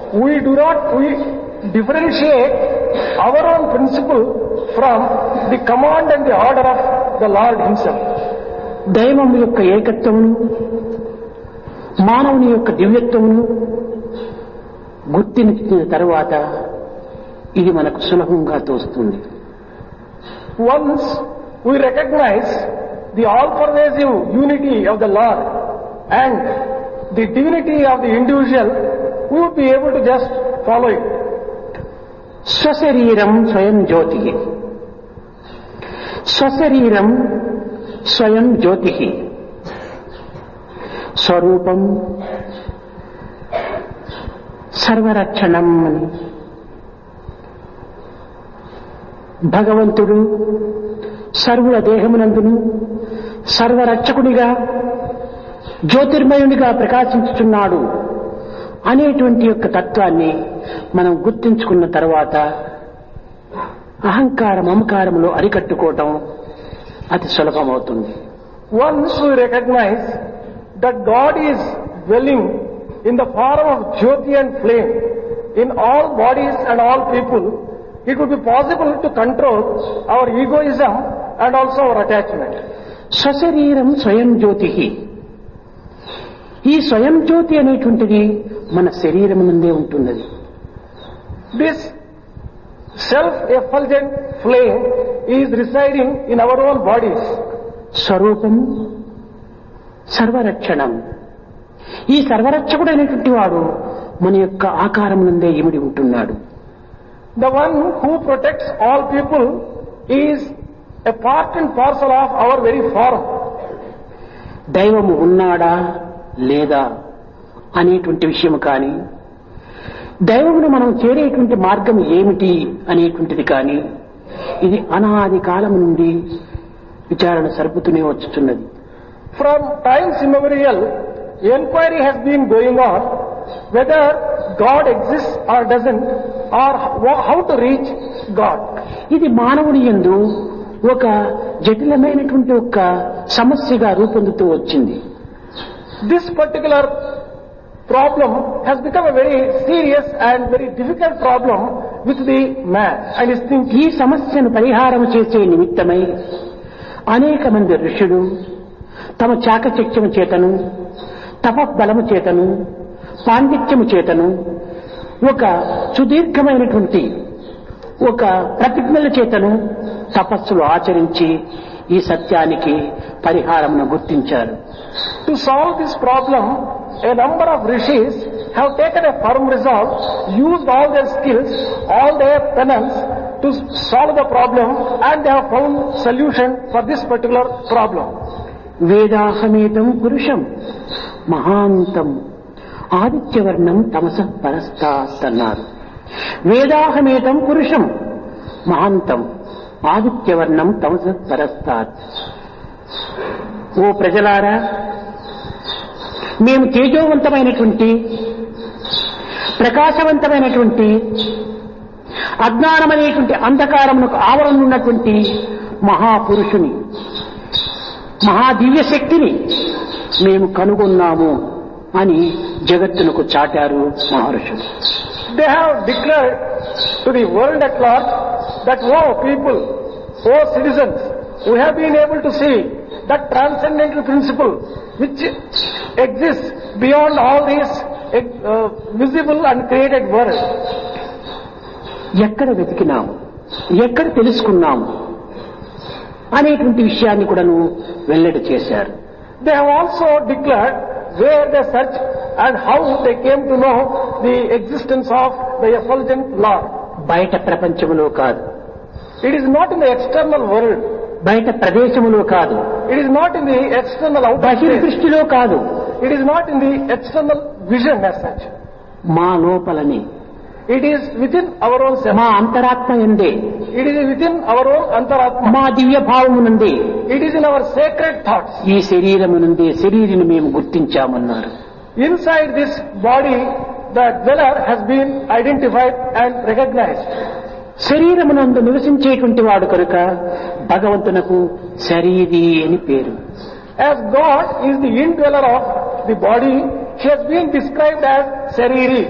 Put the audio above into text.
we differentiate our own principle from the command and the order of the Lord himself. దైవం యొక్క ఏకత్వమును మానవుని యొక్క దివ్యత్వమును గుర్తించిన తరువాత ఇది మనకు సులభంగా తోస్తుంది. Once we recognize the all-pervasive unity of the Lord and the divinity of the individual, we would be able to just follow it. స్వశరీరం స్వయం జ్యోతి, స్వశరీరం స్వయం జ్యోతి, స్వరూపం సర్వరక్షణం అని భగవంతుడు సర్వుల దేహమునందును సర్వరక్షకుడిగా జ్యోతిర్మయునిగా ప్రకాశించుచున్నాడు అనేటువంటి యొక్క తత్వాన్ని మనం గుర్తించుకున్న తర్వాత అహంకార మమకారములో అరికట్టుకోవటం అతి సులభమవుతుంది. Once we recognize that God is dwelling in the form of Jyoti and flame in all bodies and all people, it would be possible to control our egoism and also our attachment. స్వశరీరం స్వయం జ్యోతి. ఈ స్వయం జ్యోతి అనేటువంటిది మన శరీరం నుండే ఉంటున్నది. This self-effulgent flame is residing in our own bodies. స్వరూపం సర్వరక్షణం. ఈ సర్వరక్షకుడు అనేటువంటి వాడు మన యొక్క ఆకారం నుండే ఇమిడి ఉంటున్నాడు. The one who protects all people is a part and parcel of our very form. దైవము ఉన్నాడా లేదా అనేటువంటి విషయం కానీ, దైవమును మనం చేరేటువంటి మార్గం ఏమిటి అనేటువంటిది కానీ, ఇది అనాది కాలం నుండి విచారణ సరుపుతూనే వచ్చుతున్నది. From times immemorial, enquiry has been going on whether God exists or doesn't, or how to reach God. ఇది మానవుని యందు ఒక జటిలమైనటువంటి ఒక సమస్యగా రూపొందుతూ వచ్చింది. This particular problem has become a very serious and very difficult problem with the man and his thinking. ఈ సమస్యను పరిహారం చేసే నిమిత్తమై అనేక మంది ఋషులు తమ చాకచక్యము చేతను, తపబలము చేతను, పాండిత్యము చేతను, ఒక సుదీర్ఘమైనటువంటి ఒక ప్రతిజ్ఞల చేతను తపస్సులు ఆచరించి ఈ సత్యానికి పరిహారమును గుర్తించారు. To solve this problem, a number of rishis have taken a firm resolve, used all their skills, all their penance to solve the problem, and they have found solution for this particular problem. వేదాహమేతం పురుషం మహాంతం ఆదిత్యవర్ణం తమసః పరస్తాత్ అన్నారు. వేదాహమేతం పురుషం మహాంతం ఆదిత్యవర్ణం తమసః పరస్తాత్. ఓ ప్రజలారా, మేము తేజోవంతమైనటువంటి ప్రకాశవంతమైనటువంటి అజ్ఞానమనేటువంటి అంధకారమునకు ఆవరణ ఉన్నటువంటి మహాపురుషుని, మహాదివ్య శక్తిని మేము కనుగొన్నాము అని జగత్తునకు చాటారు మహర్షులు. They have declared to the world at large that, oh people, oh citizens, we have been able to see that transcendental principle which exists beyond all these visible and created world. ఎక్కడ వెతికినాము, ఎక్కడ తెలుసుకున్నాము అనేటువంటి విషయాన్ని కూడాను వెల్లడి చేశారు. They have also declared where they searched and how they came to know the existence of the effulgent Lord. బయట ప్రపంచములో కాదు, It is not in the external world. బయట ప్రదేశములో కాదు, It is not in the external outer space. బహిర్దృష్టిలో కాదు, It is not in the external vision as such. మా లోపలని, It is within our own self. మా అంతరాత్మ యందే, It is within our own antaratma. మా దివ్య భావము నుండి, It is in our sacred thoughts. ఈ శరీరము నుండి శరీరిని మేము గుర్తించామన్నారు. Inside this body, the dweller has been identified and recognized. శరీరమునందు నివసించేటువంటి వాడు కనుక భగవంతునకు శరీరీ అని పేరు. As God is the indweller of the body, he has been described as Sariri.